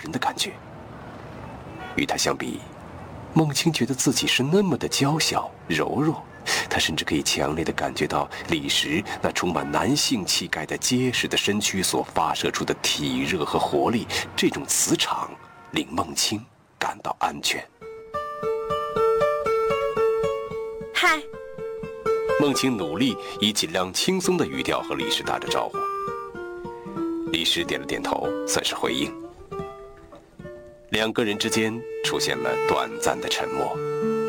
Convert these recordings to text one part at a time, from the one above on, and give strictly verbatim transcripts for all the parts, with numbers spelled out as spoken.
人的感觉。与他相比，孟青觉得自己是那么的娇小柔弱，他甚至可以强烈地感觉到李石那充满男性气概的结实的身躯所发射出的体热和活力，这种磁场令孟青感到安全。 嗨， 孟青努力以尽量轻松的语调和李石打着招呼。李石点了点头，算是回应。两个人之间出现了短暂的沉默。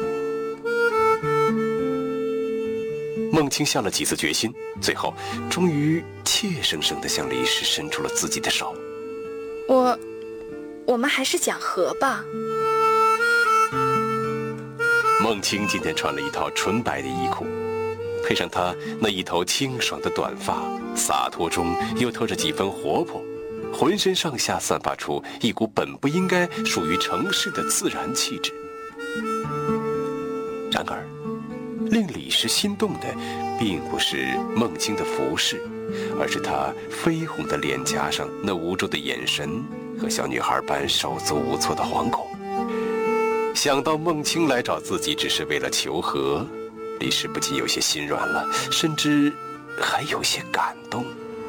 孟青下了几次决心，最后终于怯生生地向李石伸出了自己的手。 我我们还是讲和吧。 孟青今天穿了一套纯白的衣裤，配上她那一头清爽的短发，洒脱中又透着几分活泼，浑身上下散发出一股本不应该属于城市的自然气质。然而令李石心动的并不是孟青的服饰，而是她绯红的脸颊上那无助的眼神和小女孩般手足无措的惶恐。想到孟青来找自己只是为了求和，李石不禁有些心软了，甚至还有些感动。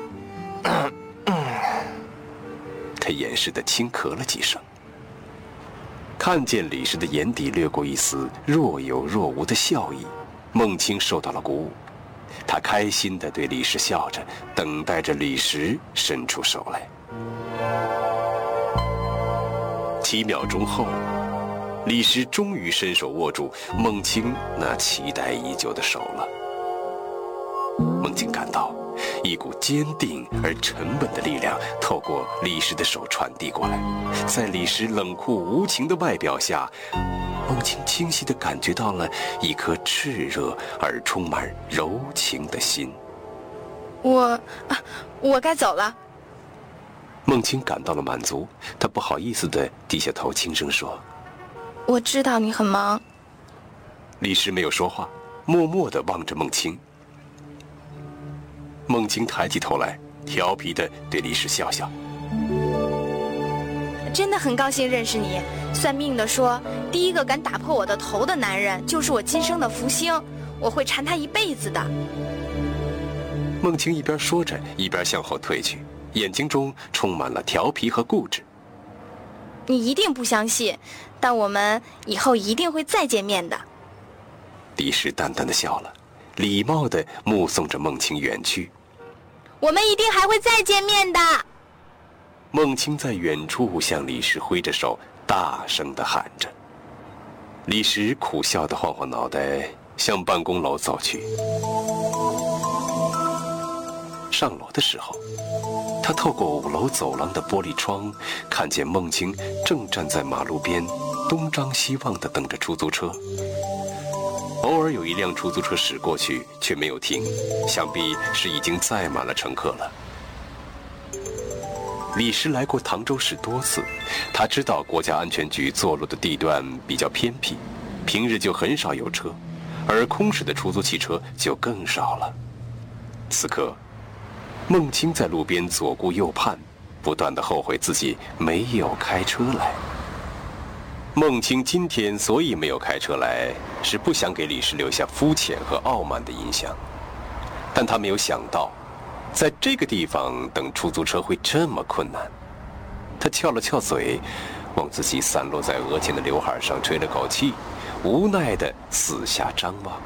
他掩饰地轻咳了几声。看见李石的眼底掠过一丝若有若无的笑意，孟青受到了鼓舞，他开心地对李石笑着，等待着李石伸出手来。几秒钟后，李石终于伸手握住孟青那期待已久的手了。孟青感到一股坚定而沉稳的力量透过李石的手传递过来，在李石冷酷无情的外表下，孟青清晰地感觉到了一颗炽热而充满柔情的心。 我啊，我该走了。 孟青感到了满足，她不好意思地低下头轻声说： 我知道你很忙。 李石没有说话，默默地望着孟青。孟青抬起头来，调皮地对李石笑笑。 真的很高兴认识你。算命的说，第一个敢打破我的头的男人就是我今生的福星，我会缠他一辈子的。 孟青一边说着，一边向后退去，眼睛中充满了调皮和固执。 你一定不相信，但我们以后一定会再见面的。 李石淡淡地笑了，礼貌地目送着孟青远去。 我们一定还会再见面的。 孟青在远处向李石挥着手，大声地喊着。李石苦笑地晃晃脑袋，向办公楼走去。上楼的时候，他透过五楼走廊的玻璃窗，看见孟青正站在马路边，东张西望地等着出租车。偶尔有一辆出租车驶过去，却没有停，想必是已经载满了乘客了。李石来过唐州市多次，他知道国家安全局坐落的地段比较偏僻，平日就很少有车，而空驶的出租汽车就更少了。此刻，孟青在路边左顾右盼，不断地后悔自己没有开车来。孟青今天所以没有开车来，是不想给李石留下肤浅和傲慢的印象。但他没有想到，在这个地方等出租车会这么困难。他翘了翘嘴，往自己散落在额前的刘海上吹了口气，无奈地四下张望。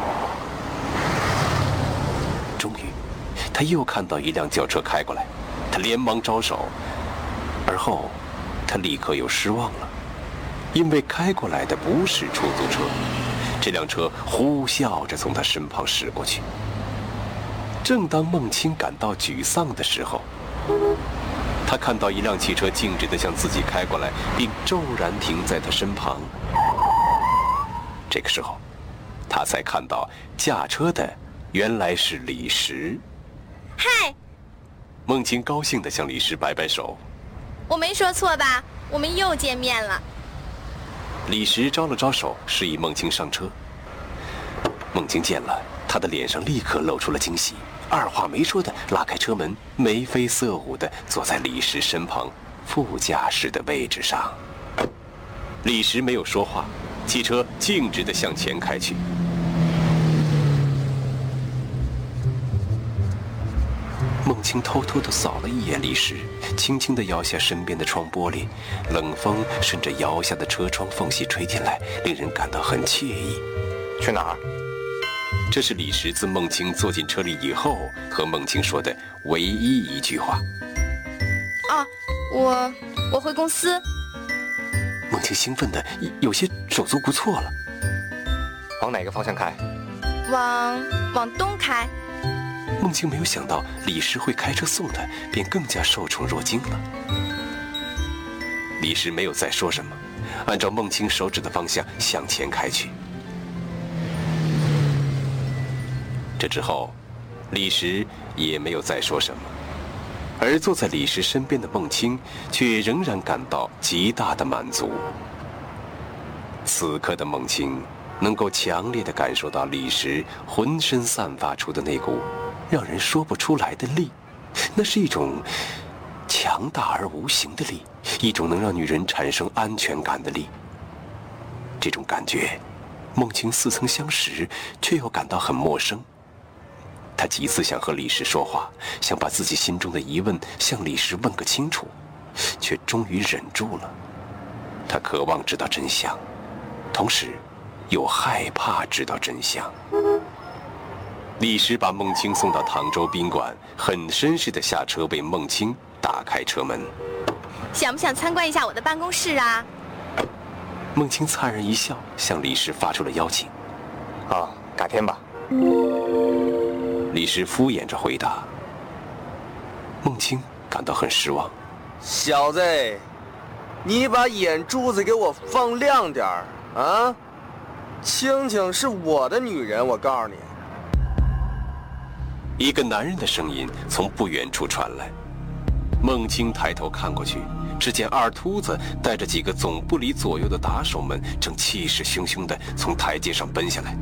终于，他又看到一辆轿车开过来，他连忙招手，而后他立刻又失望了。因为开过来的不是出租车，这辆车呼啸着从他身旁驶过去。正当孟青感到沮丧的时候，他看到一辆汽车径直地向自己开过来，并骤然停在他身旁。这个时候，他才看到驾车的原来是李石。 嗨！ 孟青高兴地向李石摆摆手。 我没说错吧？我们又见面了。 李石招了招手，示意孟青上车。孟青见了，他的脸上立刻露出了惊喜，二话没说的拉开车门，眉飞色舞的坐在李石身旁， 副驾驶的位置上。李石没有说话，汽车径直地向前开去。孟青偷偷地扫了一眼李石，轻轻地摇下身边的窗玻璃，冷风顺着摇下的车窗缝隙吹进来，令人感到很惬意。 去哪儿？ 这是李石自孟青坐进车里以后和孟青说的唯一一句话。 啊，我我回公司。 孟青兴奋的有些手足无措了。 往哪个方向开？ 往往东开。 孟青没有想到李石会开车送他，便更加受宠若惊了。李石没有再说什么，按照孟青手指的方向向前开去。这之后，李石也没有再说什么，而坐在李石身边的孟青却仍然感到极大的满足。此刻的孟青能够强烈地感受到李石浑身散发出的那股让人说不出来的力，那是一种强大而无形的力，一种能让女人产生安全感的力。这种感觉，孟青似曾相识，却又感到很陌生。他几次想和李石说话，想把自己心中的疑问向李石问个清楚，却终于忍住了。他渴望知道真相，同时又害怕知道真相。李石把孟青送到唐州宾馆，很绅士地下车为孟青打开车门。 想不想参观一下我的办公室啊？ 孟青灿然一笑，向李石发出了邀请。 啊，改天吧。 李石敷衍着回答。孟青感到很失望。 小子，你把眼珠子给我放亮点儿啊！青青是我的女人，我告诉你。 一个男人的声音从不远处传来。孟青抬头看过去，只见二秃子带着几个总部里左右的打手们，正气势汹汹地从台阶上奔下来。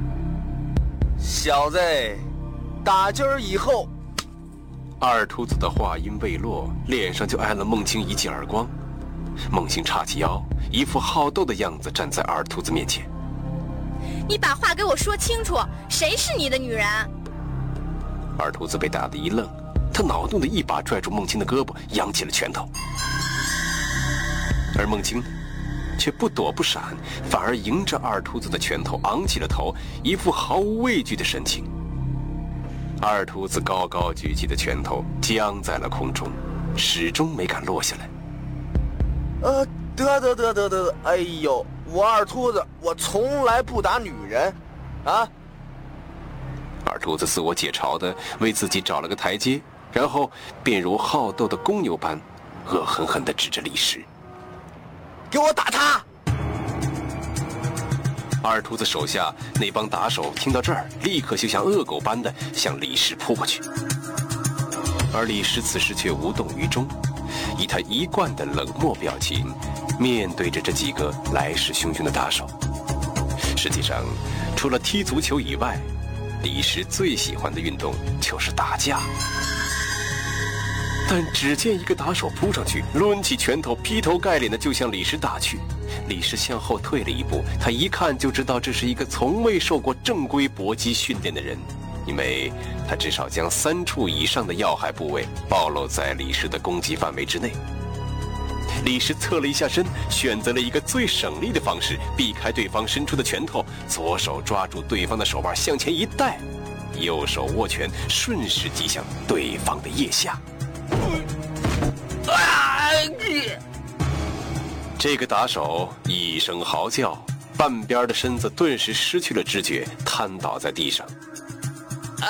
小子，打今儿以后…… 二秃子的话音未落，脸上就挨了孟青一记耳光。孟青叉起腰，一副好斗的样子站在二秃子面前。 你把话给我说清楚，谁是你的女人？ 二秃子被打得一愣，他恼怒的一把拽住孟青的胳膊，扬起了拳头。而孟青却不躲不闪，反而迎着二秃子的拳头昂起了头，一副毫无畏惧的神情。二秃子高高举起的拳头僵在了空中，始终没敢落下来。 呃，得得得得得，哎呦，我二秃子，我从来不打女人，啊！ 二秃子自我解嘲的为自己找了个台阶，然后便如好斗的公牛般，恶狠狠地指着李石：“ 给我打他！” 二秃子手下那帮打手听到这儿，立刻就像恶狗般的向李石扑过去。而李石此时却无动于衷，以他一贯的冷漠表情，面对着这几个来势汹汹的打手。实际上，除了踢足球以外，李石最喜欢的运动就是打架。但只见一个打手扑上去，抡起拳头，劈头盖脸的就向李石打去。李石向后退了一步，他一看就知道这是一个从未受过正规搏击训练的人，因为他至少将三处以上的要害部位暴露在李石的攻击范围之内。李石侧了一下身，选择了一个最省力的方式，避开对方伸出的拳头，左手抓住对方的手腕向前一带，右手握拳顺势击向对方的腋下。这个打手一声嚎叫，半边的身子顿时失去了知觉，瘫倒在地上。啊！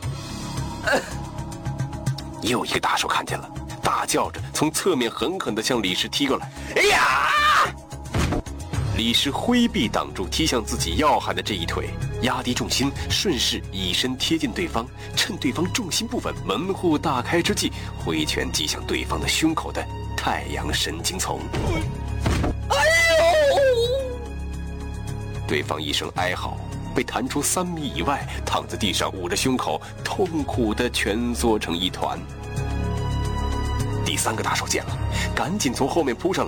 又一个打手看见了，大叫着从侧面狠狠地向李石踢过来。哎呀！李石挥臂挡住踢向自己要害的这一腿，压低重心，顺势以身贴近对方，趁对方重心不稳，门户大开之际，挥拳击向对方的胸口的太阳神经丛。哎呦！对方一声哀嚎，被弹出三米以外，躺在地上捂着胸口，痛苦地蜷缩成一团。 第三个大手见了，赶紧从后面扑上来。